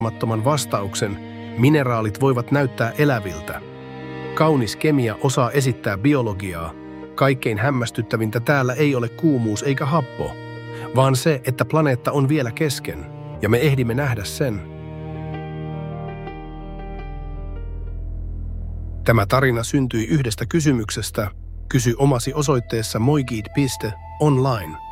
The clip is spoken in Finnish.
vastauksen, mineraalit voivat näyttää eläviltä. Kaunis kemia osaa esittää biologiaa. Kaikkein hämmästyttävintä täällä ei ole kuumuus eikä happo, vaan se, että planeetta on vielä kesken, ja me ehdimme nähdä sen. Tämä tarina syntyi yhdestä kysymyksestä. Kysy omasi osoitteessa moigid.online.